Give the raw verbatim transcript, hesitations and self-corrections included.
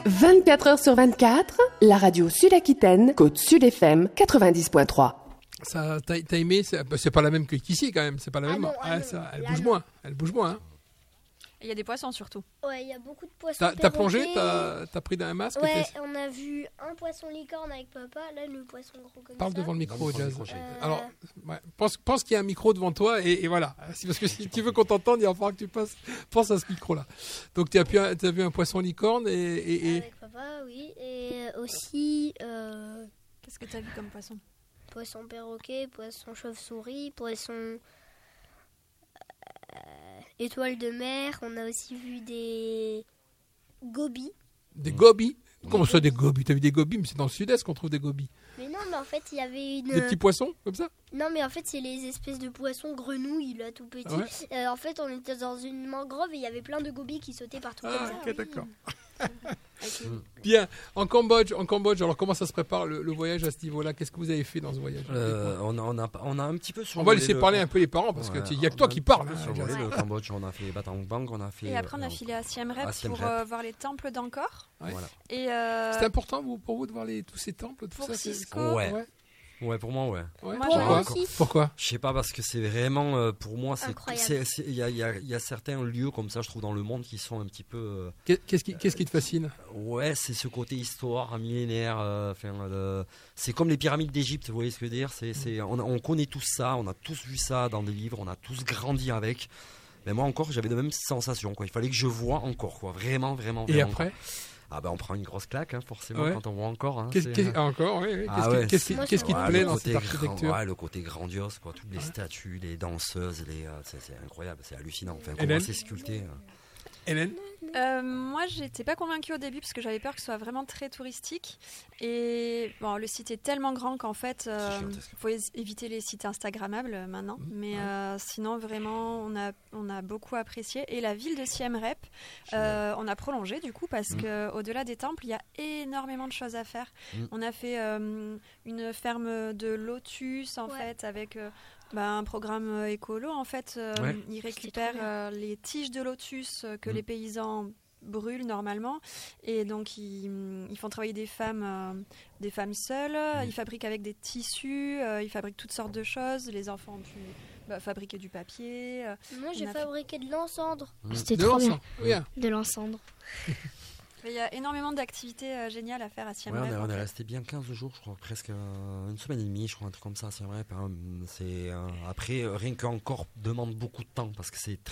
vingt-quatre heures sur vingt-quatre, la radio Sud-Aquitaine, Côte Sud F M quatre-vingt-dix point trois. Ça, t'as, t'as aimé, c'est, c'est pas la même que qu'ici quand même, c'est pas la Ah même. non, ah Ah, non, ça, elle là, bouge non. moins, elle bouge moins. Hein. Il y a des poissons surtout. Ouais, il y a beaucoup de poissons. T'as, t'as plongé, perroquets. t'as, t'as pris un masque. Ouais, t'es- on a vu un poisson licorne avec papa. Là, le poisson gros comme Parle ça. devant le micro, Devant le Jazz. micro, Euh, Alors, ouais, pense, pense qu'il y a un micro devant toi et, et voilà. C'est parce que si tu veux qu'on t'entende, il va falloir que tu passes, pense à ce micro-là. Donc, tu as, pu, t'as vu un poisson licorne et. et, et- Avec papa, oui. Et aussi euh, Qu'est-ce que tu as vu comme poisson? poisson perroquet, poisson chauve-souris, poisson euh, étoile de mer. On a aussi vu des gobies. Des gobies. Comment ça, des gobies? T'as vu des gobies? Mais c'est dans le sud-est qu'on trouve des gobies. Mais non, mais en fait, il y avait une. Des petits poissons, comme ça? Non, mais en fait, c'est les espèces de poissons grenouilles, là, tout petits. Ah ouais. Euh, en fait, on était dans une mangrove et il y avait plein de gobies qui sautaient partout Ah, comme ça. ok, d'accord. Avec une- Bien. En Cambodge, en Cambodge, alors comment ça se prépare le, le voyage à ce niveau-là? Qu'est-ce que vous avez fait dans ce voyage? Euh, on, a, on, a, on a un petit peu On survolé va laisser le- parler un peu les parents parce Ouais, qu'il n'y a que on toi un qui petit parles. peu hein, survolé Jazz. le Cambodge, on a fait Battang Bang, on a fait. Et après, on a euh, filé à Siem Reap à Siem pour Reap. euh, voir les temples d'Angkor. Ouais. Voilà. Et euh, C'était important vous, pour vous de voir les, tous ces temples, tout pour ça c'est- Cisco, Ouais. Ouais. Ouais, pour moi, ouais. Ouais. Moi, Pourquoi? j'ai- aussi. Pourquoi? Je sais pas, parce que c'est vraiment, euh, pour moi, c'est, Incroyable. c'est, c'est- il y a, il y a- il y a certains lieux comme ça, je trouve, dans le monde qui sont un petit peu. euh, Qu'est- Qu'est-ce qui, qu'est-ce qui te fascine? ouais, c'est ce côté histoire, millénaire. euh, enfin, euh, c'est comme les pyramides d'Égypte, vous voyez ce que je veux dire? C'est, c'est, on, a- on connaît tous ça, on a tous vu ça dans des livres, on a tous grandi avec. Mais moi encore, j'avais de même sensations, quoi. Il fallait que je vois encore, quoi. Vraiment, vraiment, Et vraiment. après? Ah ben, on prend une grosse claque, hein, forcément, Ouais. quand on voit encore. Hein, Qu'est-ce, c'est- qu'est-ce- ah, encore, oui, oui. Ah Qu'est-ce, ouais, qui, qu'est-ce, qui, Moi, qu'est-ce qui te Ouais, plaît le dans côté cette grand- architecture? ouais, le côté grandiose, quoi. Toutes les Ouais. statues, les danseuses, les, euh, c'est, c'est incroyable, c'est hallucinant. Enfin, Hélène comment c'est sculpté. euh. Hélène? Euh, moi, j'étais pas convaincue au début parce que j'avais peur que ce soit vraiment très touristique. Et bon, le site est tellement grand qu'en fait, il C'est gigantesque. faut é- éviter les sites instagrammables euh, maintenant. Mmh, Mais ouais. euh, sinon, vraiment, on a, on a beaucoup apprécié. Et la ville de Siem Reap, Génial. euh, on a prolongé du coup parce Mmh. que au-delà des temples, il y a énormément de choses à faire. Mmh. On a fait euh, une ferme de lotus en Ouais. fait avec euh, bah, un programme euh, écolo. En fait, euh, Ouais. ils trop récupèrent bien. euh, les tiges de lotus euh, que Mmh. les paysans brûlent normalement et donc ils, ils font travailler des femmes euh, des femmes seules, Mmh. ils fabriquent avec des tissus, euh, ils fabriquent toutes sortes de choses, les enfants ont pu bah, fabriquer du papier euh. Moi, j'ai On a fait- fabriqué de l'encendre. Mmh. C'était De trop l'encens. bien. Bien. De l'encendre. Mais il y a énormément d'activités euh, géniales à faire à Siem Ouais, on Reap, est, en on est fait. resté bien quinze jours, je crois, presque euh, une semaine et demie, je crois, un truc comme ça, c'est vrai. C'est, euh, après, euh, rien qu'encore demande beaucoup de temps parce que c'est